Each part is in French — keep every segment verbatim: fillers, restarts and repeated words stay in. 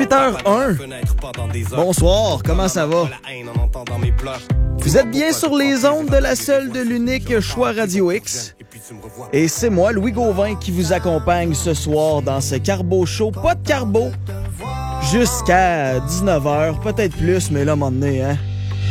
vingt heures un. Bonsoir, comment ça va? Vous êtes bien sur les ondes de la seule de l'unique Choix Radio X. Et c'est moi, Louis Gauvin, qui vous accompagne ce soir dans ce Carbo Show. Pas de carbo, jusqu'à dix-neuf heures, peut-être plus, mais là, à un moment donné, hein?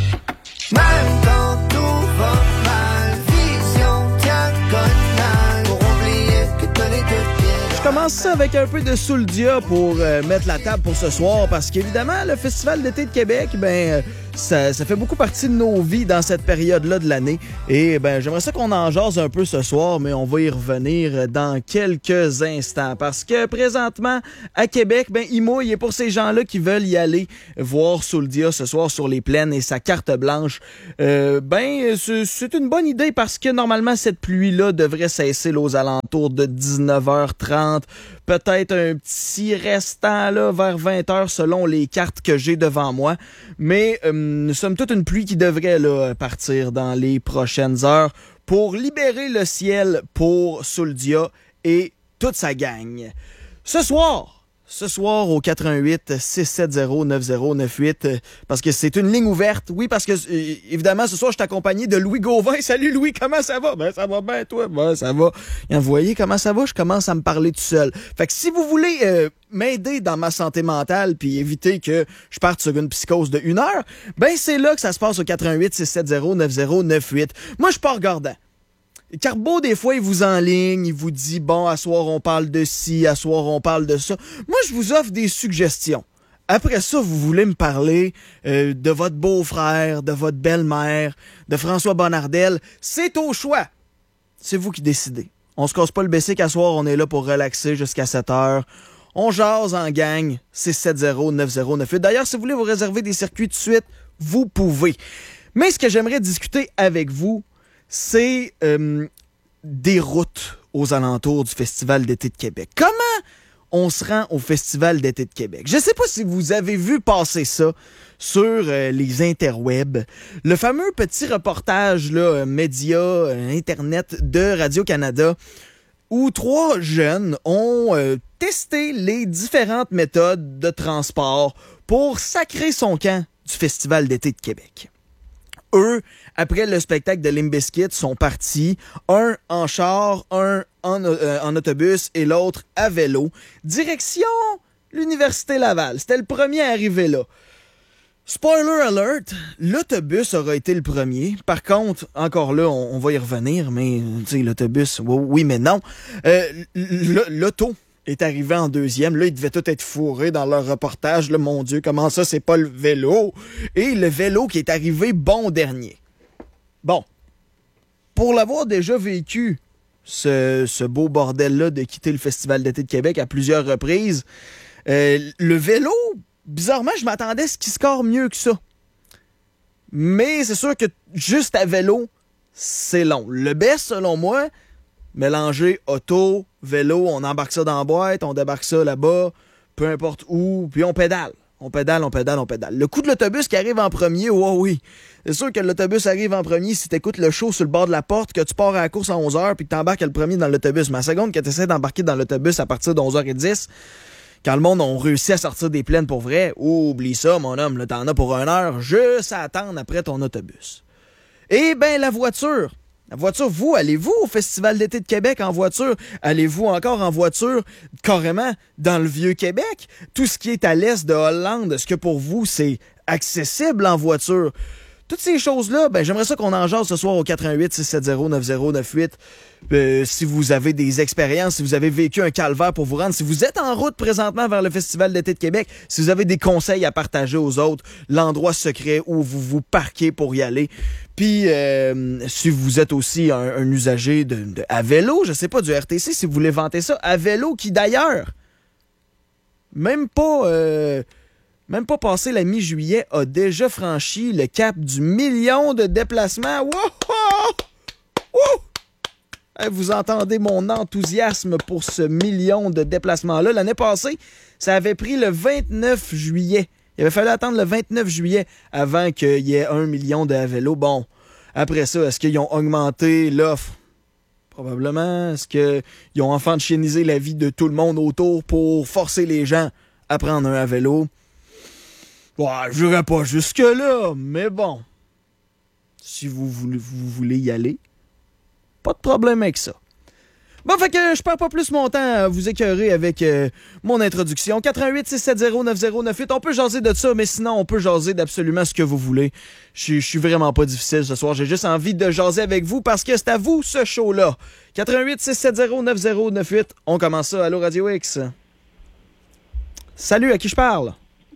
Même quand tout va mal, vision diagonale, pour oublier que t'as les deux pieds. Je commence ça avec un peu de Souldia pour euh, mettre la table pour ce soir, parce qu'évidemment, le Festival d'été de Québec, ben... Euh, Ça, ça fait beaucoup partie de nos vies dans cette période-là de l'année. Et ben, j'aimerais ça qu'on en jase un peu ce soir, mais on va y revenir dans quelques instants. Parce que présentement, à Québec, ben, il mouille. Et pour ces gens-là qui veulent y aller voir Souldia ce soir sur les plaines et sa carte blanche, euh, ben, c'est, c'est une bonne idée parce que normalement, cette pluie-là devrait cesser là, aux alentours de dix-neuf heures trente. Peut-être un petit restant là vers vingt heures selon les cartes que j'ai devant moi. Mais euh, nous sommes toute une pluie qui devrait là, partir dans les prochaines heures pour libérer le ciel pour Souldia et toute sa gang. Ce soir, ce soir au quatre un huit six sept zéro neuf zéro neuf huit, parce que c'est une ligne ouverte. Oui, parce que euh, évidemment, ce soir, je suis accompagné de Louis Gauvin. Salut Louis, comment ça va? Ben, ça va bien, toi? Ben, ça va. Et vous voyez comment ça va? Je commence à me parler tout seul. Fait que si vous voulez euh, m'aider dans ma santé mentale puis éviter que je parte sur une psychose de une heure, ben, c'est là que ça se passe au quatre un huit six sept zéro neuf zéro neuf huit. Moi, je suis pas regardant. Carbo, des fois, il vous enligne, il vous dit, bon, à soir, on parle de ci, à soir, on parle de ça. Moi, je vous offre des suggestions. Après ça, vous voulez me parler euh, de votre beau-frère, de votre belle-mère, de François Bonnardel. C'est au choix. C'est vous qui décidez. On se casse pas le bessic à soir, on est là pour relaxer jusqu'à sept heures. On jase en gang, six sept zéro neuf zéro neuf huit. D'ailleurs, si vous voulez vous réserver des circuits tout de suite, vous pouvez. Mais ce que j'aimerais discuter avec vous, c'est euh, des routes aux alentours du Festival d'été de Québec. Comment on se rend au Festival d'été de Québec? Je ne sais pas si vous avez vu passer ça sur euh, les interwebs. Le fameux petit reportage là, média, euh, Internet de Radio-Canada, où trois jeunes ont euh, testé les différentes méthodes de transport pour sacrer son camp du Festival d'été de Québec. Eux, après le spectacle de Limp Bizkit, sont partis, un en char, un en, euh, en autobus et l'autre à vélo, direction l'Université Laval. C'était le premier à arriver là. Spoiler alert, l'autobus aura été le premier. Par contre, encore là, on, on va y revenir, mais tu sais, l'autobus, oui, oui mais non. Euh, l'auto est arrivé en deuxième. Là, ils devaient tout être fourrés dans leur reportage. Là, mon Dieu, comment ça, c'est pas le vélo? Et le vélo qui est arrivé bon dernier. Bon. Pour l'avoir déjà vécu, ce, ce beau bordel-là de quitter le Festival d'été de Québec à plusieurs reprises, euh, le vélo, bizarrement, je m'attendais à ce qu'il score mieux que ça. Mais c'est sûr que juste à vélo, c'est long. Le best, selon moi, mélanger auto, vélo, on embarque ça dans la boîte, on débarque ça là-bas, peu importe où, puis on pédale. On pédale, on pédale, on pédale. Le coup de l'autobus qui arrive en premier, oh oui. C'est sûr que l'autobus arrive en premier si t'écoutes le show sur le bord de la porte, que tu pars à la course à onze heures, puis que t'embarques le premier dans l'autobus. Mais la seconde que t'essaies d'embarquer dans l'autobus à partir de onze heures dix, quand le monde a réussi à sortir des plaines pour vrai, oh, oublie ça, mon homme, là, t'en as pour une heure, juste à attendre après ton autobus. Eh ben, la voiture... La voiture, vous, allez-vous au Festival d'été de Québec en voiture? Allez-vous encore en voiture carrément dans le Vieux-Québec? Tout ce qui est à l'est de Hollande, est-ce que pour vous, c'est accessible en voiture? Toutes ces choses-là, ben j'aimerais ça qu'on en jase ce soir au quatre un huit six sept zéro neuf zéro neuf huit. Euh, si vous avez des expériences, si vous avez vécu un calvaire pour vous rendre, si vous êtes en route présentement vers le Festival d'été de Québec, si vous avez des conseils à partager aux autres, l'endroit secret où vous vous parquez pour y aller. Puis, euh, si vous êtes aussi un, un usager de, de à vélo, je sais pas, du R T C, si vous voulez vanter ça, à vélo qui d'ailleurs, même pas... Euh, Même pas passé la mi-juillet, a déjà franchi le cap du million de déplacements. Wow! Wow! Vous entendez mon enthousiasme pour ce million de déplacements-là. L'année passée, ça avait pris le vingt-neuf juillet. Il avait fallu attendre le vingt-neuf juillet avant qu'il y ait un million de à vélo. Bon, après ça, est-ce qu'ils ont augmenté l'offre? Probablement. Est-ce qu'ils ont enfin chiénisé la vie de tout le monde autour pour forcer les gens apprendre un à vélo. Ouais, je n'irai pas jusque-là, mais bon. Si vous voulez, vous voulez y aller, pas de problème avec ça. Bon, fait que je perds pas plus mon temps à vous écœurer avec euh, mon introduction. quatre un huit six sept zéro neuf zéro neuf huit. On peut jaser de ça, mais sinon, on peut jaser d'absolument ce que vous voulez. Je suis vraiment pas difficile ce soir. J'ai juste envie de jaser avec vous parce que c'est à vous, ce show-là. quatre un huit six sept zéro neuf zéro neuf huit. On commence ça. Allô, Radio X. Salut, à qui je parle?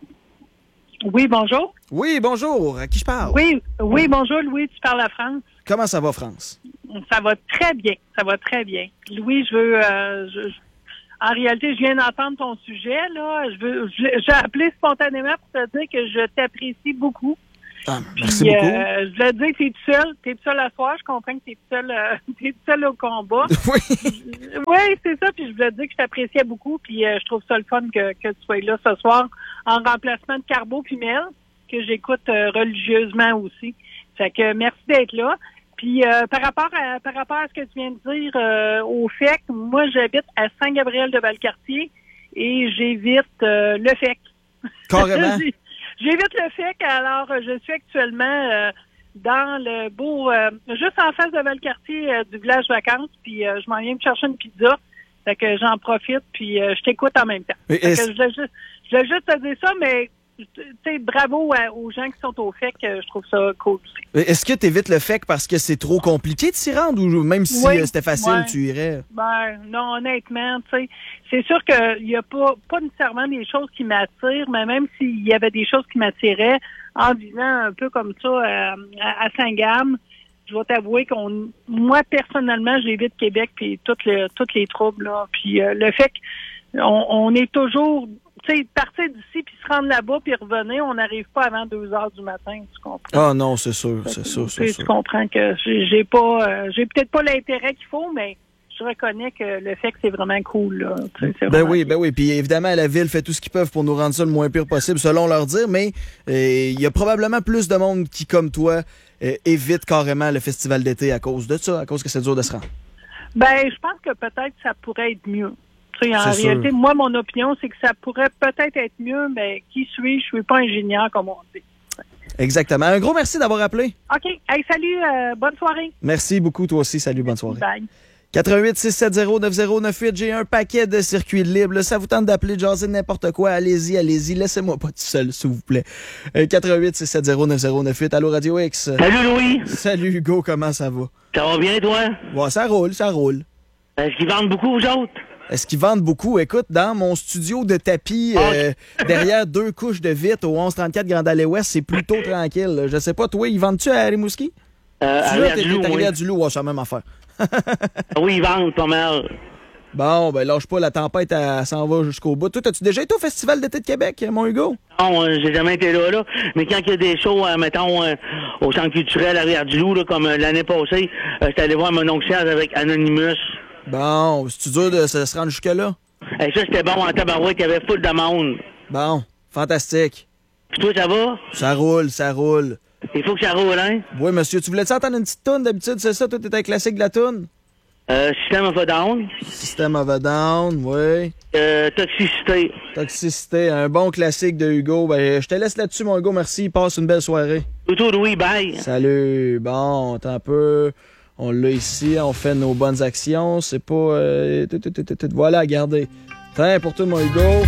Oui, bonjour. Oui, bonjour. À qui je parle? Oui, oui, bonjour, Louis. Tu parles à France? Comment ça va, France? Ça va très bien. Ça va très bien. Louis, je veux... Euh, je, je- en réalité, je viens d'entendre ton sujet, là. Je veux, je- j'ai appelé spontanément pour te dire que je t'apprécie beaucoup. Ah, merci Puis, beaucoup. euh, je voulais te dire que t'es tout seul. T'es tout seul à soir. Je comprends que t'es tout seul, euh, t'es tout seul au combat. Oui. Oui, c'est ça. Puis je voulais te dire que je t'appréciais beaucoup. Puis euh, je trouve ça le fun que, que tu sois là ce soir en remplacement de Carbo puis Mel, que j'écoute euh, religieusement aussi. Fait que merci d'être là. Puis euh, par rapport à par rapport à ce que tu viens de dire euh, au F E C, moi j'habite à Saint-Gabriel-de-Valcartier et j'évite euh, le F E C. Carrément. J'évite le F E C, alors euh, je suis actuellement euh, dans le beau, euh, juste en face de Valcartier euh, du village vacances, puis euh, je m'en viens me chercher une pizza, fait que j'en profite, puis euh, je t'écoute en même temps. Mais Fait que est-ce- je voulais juste, je voulais juste te dire ça, mais tu sais, bravo à- aux gens qui sont au F E C, euh, je trouve ça cool aussi. Est-ce que tu évites le fait que parce que c'est trop compliqué de s'y rendre ou même si Oui, euh, c'était facile, ouais. tu irais? Ben, non, honnêtement, tu sais, c'est sûr qu'il n'y a pas, pas nécessairement des choses qui m'attirent, mais même s'il y avait des choses qui m'attiraient, en vivant un peu comme ça euh, à, à Saint-Gam, je vais t'avouer qu'on, moi, personnellement, j'évite Québec puis toutes les, toutes les troubles, là. Puis euh, le fait qu'on on est toujours, tu sais, partir d'ici puis se rendre là-bas puis revenir, on n'arrive pas avant deux heures du matin, tu comprends? Ah non, c'est sûr, c'est sûr, Tu c'est sais, sûr. tu comprends que j'ai j'ai pas, euh, j'ai peut-être pas l'intérêt qu'il faut, mais je reconnais que le fait que c'est vraiment cool, là. Tu sais, c'est Ben vraiment oui, cool. ben oui. Puis évidemment, la ville fait tout ce qu'ils peuvent pour nous rendre ça le moins pire possible, selon leur dire, mais euh, il y a probablement plus de monde qui, comme toi, euh, évite carrément le festival d'été à cause de ça, à cause que c'est dur de se rendre. Ben, je pense que peut-être ça pourrait être mieux. Tu sais, en C'est réalité, sûr. moi, mon opinion, c'est que ça pourrait peut-être être mieux, mais qui suis-je? Je suis pas ingénieur, comme on dit. Exactement. Un gros merci d'avoir appelé. OK. Hey, salut, euh, bonne soirée. Merci beaucoup, toi aussi. Salut, bonne soirée. Bye. quatre un huit six sept zéro neuf zéro neuf huit, j'ai un paquet de circuits libres. Ça vous tente d'appeler, de jaser n'importe quoi, allez-y, allez-y. Laissez-moi pas tout seul, s'il vous plaît. Euh, quatre un huit six sept zéro neuf zéro neuf huit, allô Radio X. Salut Louis, Salut Hugo, comment ça va? ça va bien toi? Ouais, ça roule, ça roule. Est-ce qu'ils vendent beaucoup aux autres? Est-ce qu'ils vendent beaucoup? Écoute, dans mon studio de tapis, euh, derrière deux couches de vitre au onze trente-quatre Grand Allée Ouest, c'est plutôt tranquille. là. Je sais pas, toi, ils vendent-tu à Rimouski? Euh, Tu à là, t'es Verdulou, t'es arrivé oui. à Dulou, ouais, c'est la même affaire. Oui, ils vendent pas mal. Bon, ben lâche pas, la tempête, elle, elle s'en va jusqu'au bout. Toi, as-tu déjà été au Festival d'été de Québec, mon Hugo? Non, euh, j'ai jamais été là, là. Mais quand il y a des shows, euh, mettons, euh, au centre culturel à Rivière-du-Loup, là, comme euh, l'année passée, euh, j'étais allé voir mon oncle Serge avec Anonymous. Bon, c'est-tu dur de se se rendre jusque-là? Et ça, c'était bon en tabarouette, il y avait full de monde. Bon, fantastique. Puis toi, ça va? Ça roule, ça roule. Il faut que ça roule, hein? Oui, monsieur, tu voulais-tu entendre une petite toune d'habitude, c'est ça? Toi, t'es un classique de la toune? Euh, système of a down. System of a Down, oui. Euh, toxicité. Toxicité, un bon classique de Hugo. Ben, je te laisse là-dessus, mon Hugo, merci. Passe une belle soirée. Tout Louis, bye. Salut. Bon, attends un peu. On l'a ici, on fait nos bonnes actions. C'est pas... euh, tout, tout, tout, tout, tout. Voilà, regardez. Tiens, pour tout, mon Hugo.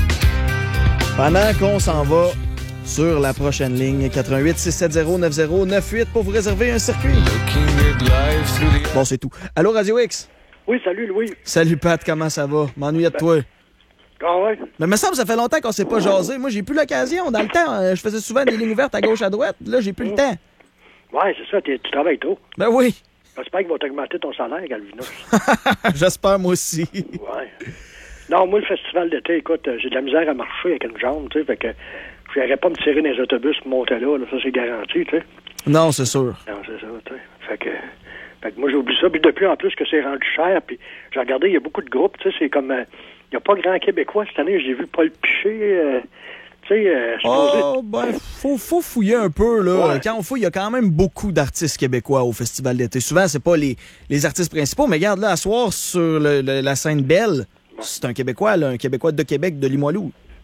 Pendant qu'on s'en va sur la prochaine ligne, quatre un huit six sept zéro neuf zéro neuf huit pour vous réserver un circuit. Bon, c'est tout. Allô, Radio X? Oui, salut Louis. Salut, Pat, comment ça va? M'ennuie de toi. Ah ouais? Mais me semble que ça fait longtemps qu'on s'est pas jasé. Moi, j'ai plus l'occasion. Dans le temps, euh, je faisais souvent des lignes ouvertes à gauche, à droite. Là, j'ai plus le temps. Ouais, c'est ça, t'es- tu travailles tôt. Ben oui. J'espère qu'ils vont t'augmenter ton salaire, Galvinus. J'espère, moi aussi. Ouais. Non, moi, le festival d'été, écoute, euh, j'ai de la misère à marcher avec une jambe, tu sais, fait que je n'irais pas me tirer dans les autobus pour monter là, là, ça c'est garanti, tu sais. Non, c'est sûr. Non, c'est ça, tu sais. Fait que, fait que moi, j'oublie ça. Puis depuis, en plus, que c'est rendu cher, puis j'ai regardé, il y a beaucoup de groupes, tu sais, c'est comme... euh, il n'y a pas grand Québécois cette année, j'ai vu Paul Piché, euh, tu sais, euh, supposé... Oh, ben, faut, faut fouiller un peu, là. Ouais. Quand on fouille, il y a quand même beaucoup d'artistes québécois au Festival d'été. Souvent, c'est pas les, les artistes principaux, mais regarde, là, à soir, sur le- le- la scène Belle, c'est un Québécois, là, un Québécois de Québec, de Limoilou.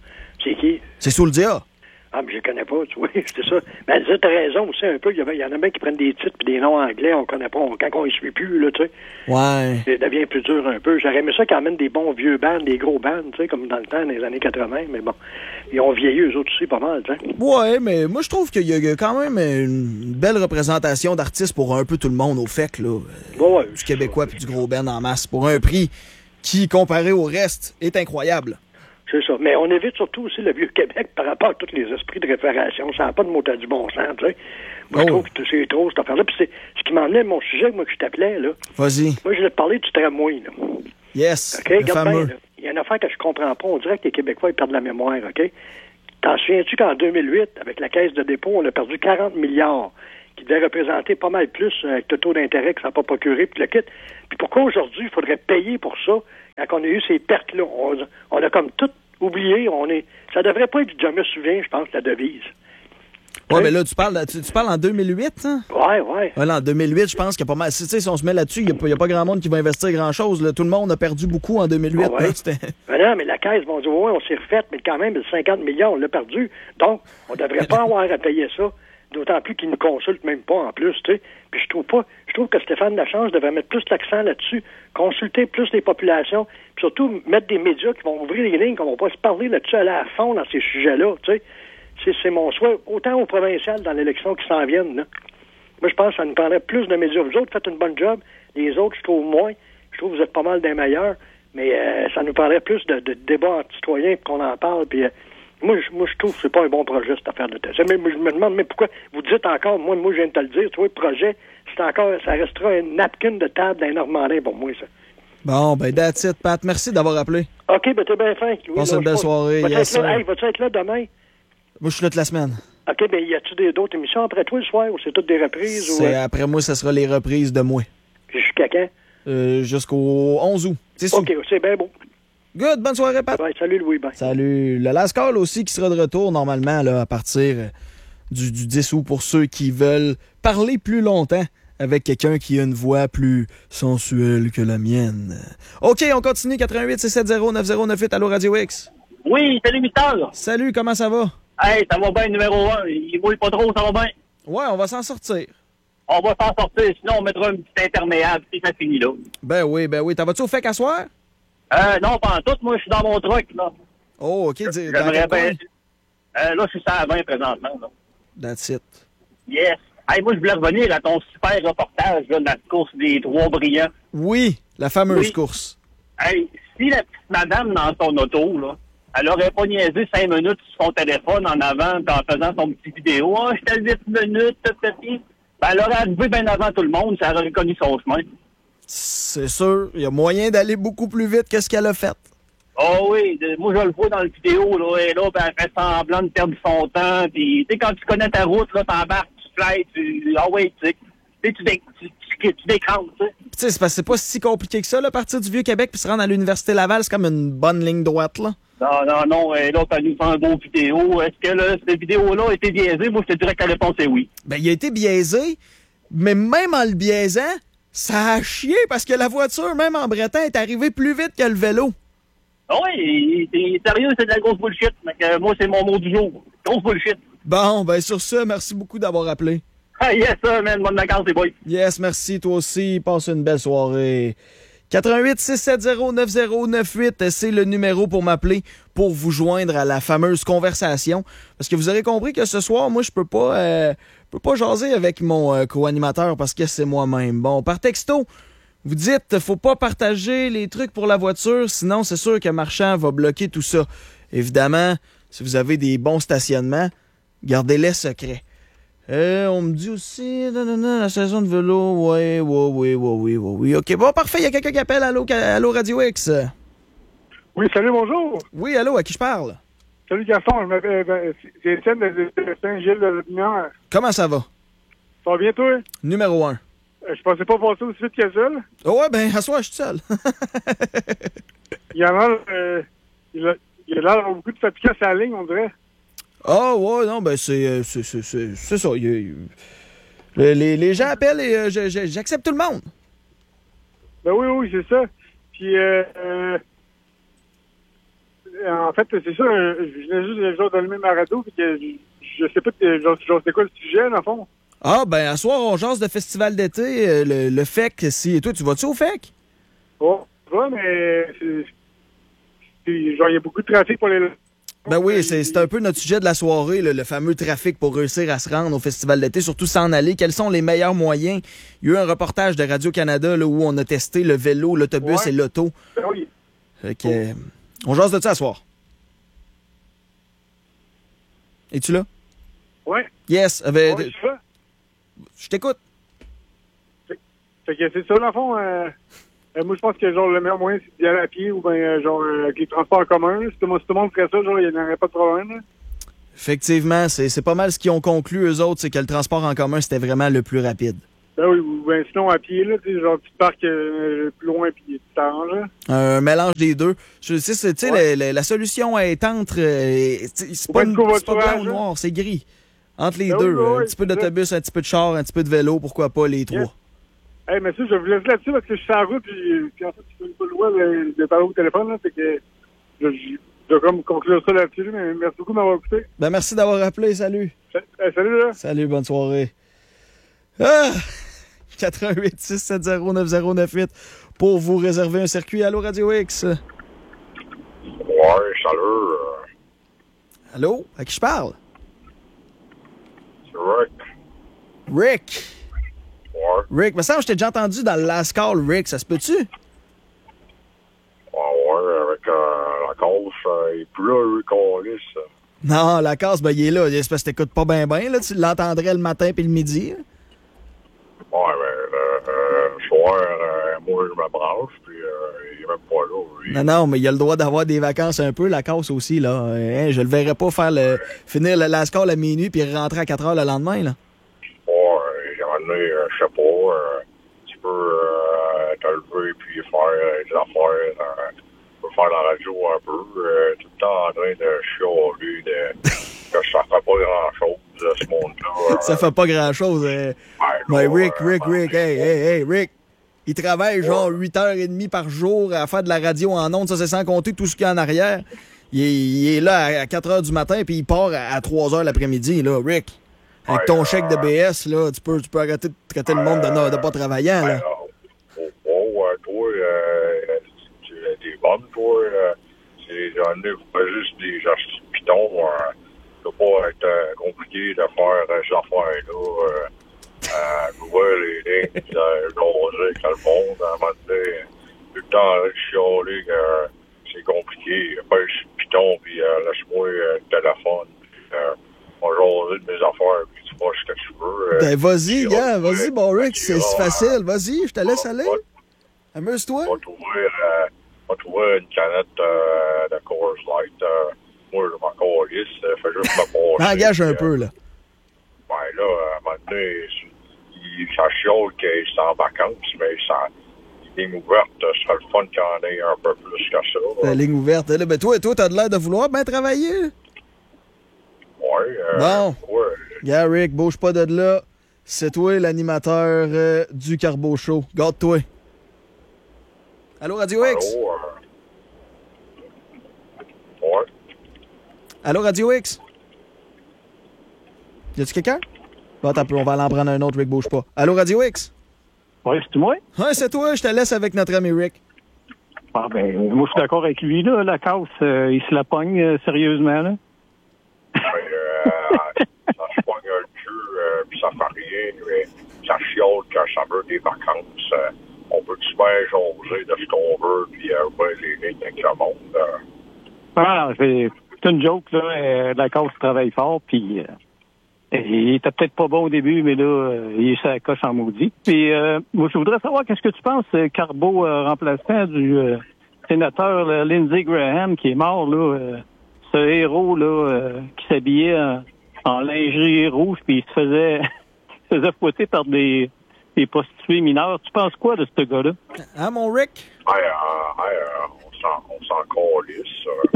C'est qui? C'est Souldia. Ah, mais je les connais pas, tu vois, c'est ça. Mais tu as raison aussi un peu, il y, avait, il y en a bien qui prennent des titres et des noms anglais, on connaît pas, on, quand on ne suit plus, là, tu sais. Ouais. Ça devient plus dur un peu. J'aurais aimé ça qu'ils amènent des bons vieux bands, des gros bands, tu sais, comme dans le temps, dans les années quatre-vingts, mais bon, ils ont vieilli eux autres aussi pas mal, tu sais. Ouais, mais moi, je trouve qu'il y a quand même une belle représentation d'artistes pour un peu tout le monde au F E C, là. Ouais, ouais, du Québécois puis du gros band en masse, pour un prix qui, comparé au reste, est incroyable. C'est ça. Mais on évite surtout aussi le Vieux-Québec par rapport à tous les esprits de référation. Ça n'a pas de mot à du bon sens, tu sais. Moi, oh. je trouve que c'est trop, cette affaire-là. Puis c'est ce qui m'emmenait mon sujet, moi, que je t'appelais, là. Vas-y. Moi, je voulais te parler du tramway, là. Yes, OK? le Regarde fameux. bien, là. Il y a une affaire que je comprends pas. On dirait que les Québécois, ils perdent la mémoire, OK? T'en souviens-tu qu'en deux mille huit, avec la Caisse de dépôt, on a perdu quarante milliards, qui devait représenter pas mal plus euh, avec le taux d'intérêt que ça n'a pas procuré, puis le kit. Puis pourquoi aujourd'hui, il faudrait payer pour ça, quand on a eu ces pertes-là? On, on a comme tout oublié. On est, ça devrait pas être du « je me souviens », je pense, la devise. Ouais, hein? mais là, tu parles, tu, tu parles en deux mille huit, hein? Ouais, ouais. Ouais, là, en deux mille huit, je pense qu'il y a pas mal. Si, tu sais, si on se met là-dessus, il n'y a, a pas grand monde qui va investir grand-chose. Là. Tout le monde a perdu beaucoup en deux mille huit. Ah ouais. Là, c'était... Ben non, mais la Caisse vont dire, ouais, on s'est refait, mais quand même, cinquante millions, on l'a perdu. Donc, on devrait pas avoir à payer ça. D'autant plus qu'ils ne consultent même pas en plus, tu sais. Puis je trouve pas, je trouve que Stéphane Lachance devrait mettre plus l'accent là-dessus, consulter plus les populations, puis surtout mettre des médias qui vont ouvrir les lignes, qu'on va pas se parler là-dessus, aller à fond dans ces sujets-là, tu sais. C'est, c'est mon souhait, autant au provincial dans l'élection qui s'en viennent, là. Moi, je pense que ça nous prendrait plus de médias. Vous autres, faites une bonne job. Les autres, je trouve moins. Je trouve que vous êtes pas mal des meilleurs. Mais euh, ça nous prendrait plus de, de débats entre citoyens, puis qu'on en parle, puis... Euh, Moi je, moi, je trouve que c'est pas un bon projet, cette affaire de test. Mais, je me demande, mais pourquoi vous dites encore, moi, moi, je viens de te le dire, tu vois, le projet, c'est encore, ça restera un napkin de table d'un Normandin pour moi, ça. Bon, ben, that's it, Pat. Merci d'avoir appelé. OK, ben, t'es bien fin. Oui, Passe une belle soirée. Vas-tu Yes, être là? sir. Hey, vas-tu être là demain? Moi, je suis là toute la semaine. OK, ben, y a-tu des, d'autres émissions après toi le soir, ou c'est toutes des reprises? C'est, ou, euh, après moi, ce sera les reprises de moi. jusqu'à quand? Euh, jusqu'au onze août. C'est sûr. OK, c'est bien beau. Good, bonne soirée, Pat. Bye, salut, Louis, bye. Salut. Le Last Call aussi qui sera de retour normalement là, à partir euh, du, du dix août pour ceux qui veulent parler plus longtemps avec quelqu'un qui a une voix plus sensuelle que la mienne. OK, on continue. quatre-vingt-huit six sept zéro neuf zéro neuf huit. Allô, Radio X. Oui, salut Mister. Salut, comment ça va? Hey, ça va bien, numéro un. Il mouille pas trop, ça va bien. Ouais, on va s'en sortir. On va s'en sortir, sinon on mettra un petit intermédiaire, puis ça finit là. Ben oui, ben oui. T'en vas-tu au F E C à soir? Euh, non, pas en tout. Moi, je suis dans mon truck, là. Oh, OK. Dis- dans J'aimerais quel coin? bien... Euh, là, je suis à vingt présentement, là. That's it. Yes. Hey, moi, je voulais revenir à ton super reportage, là, de la course des trois brillants. Oui, la fameuse Oui. course. Hey, si la petite madame dans son auto, là, elle aurait pas niaisé cinq minutes sur son téléphone en avant, en faisant son petit vidéo. Ah, oh, j'étais à huit minutes, tout petit. Ben, elle aurait arrivé bien avant tout le monde, ça aurait reconnu son chemin. C'est sûr, il y a moyen d'aller beaucoup plus vite que ce qu'elle a fait. Oh oui, de- moi je le vois dans la vidéo, là, et là, ben, elle fait semblant de perdre son temps, puis tu sais, quand tu connais ta route, là, t'embarques, tu flights, tu... Ah oui, tu sais, tu sais, tu, dé- tu, tu, tu décrantes, tu sais. Puis tu sais, c'est parce que c'est pas si compliqué que ça, là, partir du Vieux-Québec puis se rendre à l'Université Laval, c'est comme une bonne ligne droite, là. Non, non, non, et là, elle nous fait un beau vidéo. Est-ce que là, cette vidéo-là a été biaisée? Moi, je te dirais que la réponse est oui. Ben, il a été biaisé, mais même en le biaisant, ça a chié parce que la voiture, même en Breton, est arrivée plus vite que le vélo. Ah oui, c'est sérieux, c'est de la grosse bullshit. Mais que moi, c'est mon mot du jour. Grosse bullshit. Bon, ben sur ce, merci beaucoup d'avoir appelé. Ah yes, sir, man. Bonne vacances, les boys. Yes, merci, toi aussi. Passe une belle soirée. quatre-vingt-huit six sept zéro neuf zéro neuf huit, c'est le numéro pour m'appeler, pour vous joindre à la fameuse conversation. Parce que vous aurez compris que ce soir, moi, je peux pas, euh, peux pas jaser avec mon euh, co-animateur parce que c'est moi-même. Bon, par texto, vous dites, faut pas partager les trucs pour la voiture, sinon c'est sûr que Marchand va bloquer tout ça. Évidemment, si vous avez des bons stationnements, gardez-les secrets. Euh, on me dit aussi, nanana, la saison de vélo, ouais, ouais, ouais, ouais, ouais, ouais, ouais. OK, bon, parfait, il y a quelqu'un qui appelle. Allô, ca- allô, Radio X. Oui, salut, bonjour. Oui, allô, à qui je parle? Salut, Gaston. Je m'appelle, ben, c'est Étienne de, de Saint-Gilles-de-Lumière. Comment ça va? Ça va bien, toi? Numéro un. Euh, je pensais pas passer aussi vite que ça, là. Oh, ouais, ben, à soir, je suis seul. Il y en a, euh, il a il a l'air d'avoir beaucoup de fatigue à sa ligne, on dirait. Ah, ouais, non, ben, c'est, euh, c'est, c'est, c'est, c'est ça. il y a- il- les, les, les gens appellent et euh, je- je- j'accepte tout le monde. Ben oui, oui, c'est ça. Puis, euh, euh, en fait, c'est ça. euh, Je venais juste genre, d'allumer ma radio, puis que je, je sais pas, euh, genre, genre, c'est quoi le sujet, dans le fond? Ah, ben, à soir, on jase de festival d'été, euh, le, le F E C. Si... Toi, tu vas-tu au F E C? Oh, pas, mais c'est, c'est- genre, il y a beaucoup de trafic pour les... Ben oui, c'est c'est un peu notre sujet de la soirée, le, le fameux trafic pour réussir à se rendre au festival d'été, surtout s'en aller. Quels sont les meilleurs moyens? Il y a eu un reportage de Radio-Canada là, où on a testé le vélo, l'autobus Ouais. et l'auto. Ben oui. Fait que, euh, on jase de ça à soir. Es-tu là? Ouais. Yes. euh, ben, Ouais, je suis là. je t'écoute. Fait que c'est ça, dans le fond. Euh, euh, moi, je pense que genre le meilleur moyen, c'est d'y aller à pied ou bien euh, genre euh, avec les transports en commun. là. Si tout le monde, si tout le monde ferait ça, genre, il n'y aurait pas de problème. là. Effectivement, c'est c'est pas mal ce qu'ils ont conclu, eux autres, c'est que le transport en commun, c'était vraiment le plus rapide. Ben oui, ou ben sinon à pied, là, tu sais, genre tu te parques euh, plus loin puis tu t'arranges. là. Un mélange des deux. Je sais, c'est- tu sais, Ouais. la, la- la solution est entre... euh, c'est c'est Pas pas, de une- c'est pas covoiturage, blanc ou hein? noir, c'est gris. Entre les Ben deux. oui, un oui, petit peu c'est ça. d'autobus, un petit peu de char, un petit peu de vélo, pourquoi pas les trois. Yes. Hey, mais ça, je vous laisse là-dessus parce que je suis sur la route puis, puis en fait, je fais pas le droit de, de parler au téléphone, là, fait que je, je, je vais comme conclure ça là-dessus, mais merci beaucoup de m'avoir écouté. Ben merci d'avoir appelé, salut. Sa- hey, salut, là! Salut, bonne soirée. Ah! quatre un huit six sept zéro neuf zéro neuf huit pour vous réserver un circuit. Allô, Radio X? Ouais, salut. euh, Allô? À qui je parle? C'est Rick. Rick. Ouais, Rick, me semble que je t'ai déjà entendu dans le last call, Rick. Ça se peut-tu? ouais, ouais, avec euh, la cause, euh, il est plus là, lui, qu'on lisse. euh. Non, la casse, ben, il est là. C'est parce que t'écoutes pas bien, bien. Là. Tu l'entendrais le matin puis le midi. hein. Ouais, mais euh, euh, le soir, euh, moi, je me branche, puis euh, il est même pas là, lui. Non, non, mais il a le droit d'avoir des vacances un peu, la casse aussi. Là. Hein, je le verrais pas faire le finir le last call à minuit puis rentrer à quatre heures le lendemain. Là. Ouais, j'ai ramené, euh, je sais pas, euh, tu peux euh, te lever puis faire euh, des affaires, euh, tu peux faire la radio un peu, euh, tout le temps en train de chialer, de, que ça fait pas grand-chose, euh, ce monde-là. Ça euh, fait pas grand-chose. euh. ben, Ouais, là, Rick, euh, Rick, ben, Rick, hey, hey, hey, Rick. Il travaille genre huit heures trente par jour à faire de la radio en ondes. Ça, c'est sans compter tout ce qu'il y a en arrière. Il est, il est là à quatre heures du matin puis il part à, à trois heures l'après-midi, là, Rick. Avec Ouais, ton euh, chèque de B S, là, tu peux, tu peux arrêter de traiter le monde de, de pas travaillant, Ben, là. euh, oh, oh, euh, toi, euh, tu es des bonnes, toi. Euh, c'est, j'en ai pas juste des gestes de piton. Euh, ça peut pas être euh, compliqué de faire euh, ces affaires-là. Euh, euh, ouais, les lignes, puis euh, jaser avec le monde. À un moment donné, tout le temps, avec chialer, euh, c'est compliqué. Pas juste piton, puis euh, laisse-moi euh, le téléphone. Puis, euh, on va jaser de mes affaires, puis tu vois ce que tu veux. Euh, Ben, vas-y, puis, gars, on- vas-y, bon, Rick, c'est c'est on- facile. Vas-y, je te laisse aller. on- Amuse-toi. On va trouver, euh, on va trouver une canette euh, de Coors Light. Euh, moi, je m'en calisse. Euh, fait juste me passer. Engage un puis, peu, là. Euh, ben là, à un moment donné, il, ça chiale qu'il est en vacances, mais ça, les lignes ouvertes, ce serait le fun qu'il y en ait un peu plus que ça. La ligne ouverte. Là, ben, toi, toi, t'as de l'air de vouloir bien travailler. Ouais. Euh, Bon. Ouais. Gars, Rick, bouge pas de là. C'est toi l'animateur euh, du Carbo Show. Garde-toi. Allô, Radio X? Allô, euh, ouais. Allô, Radio X? Y a-tu quelqu'un? Bon, attends un peu, on va aller en prendre un autre, Rick, bouge pas. Allô, Radio X? Ouais, c'est moi? Ouais, c'est toi, je te laisse avec notre ami Rick. Ah ben, moi, je suis d'accord avec lui, là. La casse, euh, il se la pogne euh, sérieusement, là. Ben, euh, ça se pogne le cul, euh, puis ça fait rien, mais ça chiale quand ça veut des vacances. Euh, on peut super jaser de ce qu'on veut, puis euh, ben, les lignes avec le monde. Euh. Ah, c'est c'est une joke, là. Euh, la casse travaille fort, puis euh, il était peut-être pas bon au début, mais là, euh, il est sur la coche en maudit. Puis, euh, moi, je voudrais savoir qu'est-ce que tu penses, euh, Carbo, euh, remplaçant du euh, sénateur là, Lindsey Graham, qui est mort, là, euh, ce héros, là, euh, qui s'habillait en, en lingerie rouge, puis il se faisait, se faisait fouetter par des, des prostituées mineures. Tu penses quoi de ce gars-là? Hein, mon Rick? Hey, euh, hey, euh, on s'en, on s'en calisse. Euh.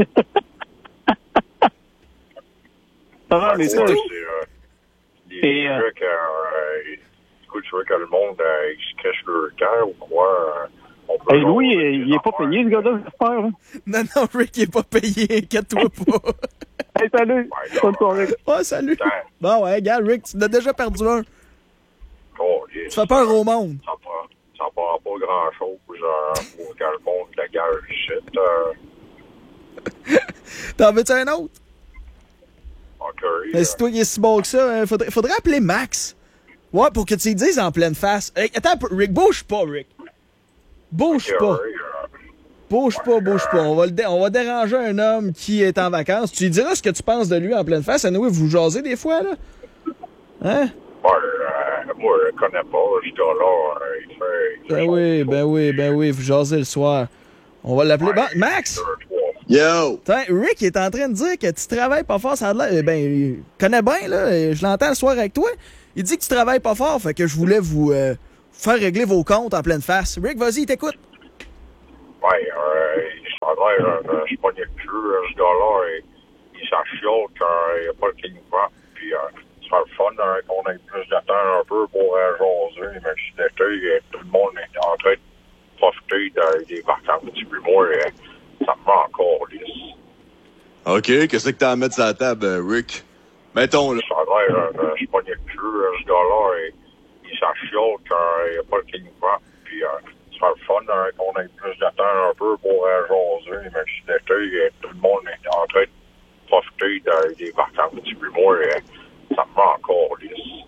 Ah, mais ça, Ouais, c'est, euh, les, Et, les euh, trucs, euh, écoute, tu vois que le monde, euh, il se cache le camp ou quoi, euh, on peut Hey, Louis, jaser il des est pas affaires. payé, ce gars-là, j'espère. Hein? Non, non, Rick, il est pas payé. Inquiète-toi pas. Hey, salut. Ouais, Bonne soirée. Ouais, salut. Putain. Bon, ouais, regarde, Rick, tu en as déjà perdu un. Oh, yes. Tu fais peur au monde. Ça prend, ça prend pas grand-chose euh, pour que le monde la gage ici. Euh, T'en veux-tu un autre? OK. Mais si toi, il est si bon que ça, hein, faudrait, faudrait appeler Max. Ouais, pour que tu lui dises en pleine face. Hey, attends un peu, Rick, bouge pas, Rick. Bouge OK, pas. euh, Bouge pas, bouge pas. On va, le dé- on va déranger un homme qui est en vacances. Tu lui diras ce que tu penses de lui en pleine face. À nous, vous jasez des fois, là? Hein? ouais, euh, moi, je connais pas ce gars-là. euh, Il fait... il fait Ben son oui, show. ben oui, ben oui, vous jasez le soir. On va l'appeler. Bon, Max! Deux, trois. Yo! Tiens, Rick est en train de dire que tu travailles pas fort. Ça a l'air. Ben, il connaît bien, là. Je l'entends le soir avec toi. Il dit que tu travailles pas fort, fait que je voulais vous euh, faire régler vos comptes en pleine face. Rick, vas-y, il t'écoute. Ouais, euh, il s'en va, euh, je suis pas le cul, euh, ce gars-là, et il s'achiote qu'il n'y a pas le King Crop, puis euh, ce sera le fun hein, qu'on ait plus de temps un peu pour euh, jaser, mais si l'été, euh, tout le monde est en train de profiter de, des vacances, puis moi, euh, ça me rend encore lisse. OK, qu'est-ce que t'as à mettre sur la table, euh, Rick? Mettons, là. Il s'en va, euh, je suis pas le cul, euh, ce gars-là, et il s'achiote qu'il n'y a pas le King Crop, puis euh, ce sera le fun hein, qu'on ait plus de temps un peu pour euh, jaser, mais si l'été, euh, tout le monde est en train de profiter de, des vacances, puis moi, euh, ça me rend encore lisse.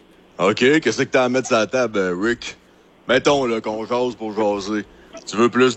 OK, qu'est-ce que t'as à mettre sur la table, euh, Rick? Mettons, là, qu'on jase pour jaser. Tu veux plus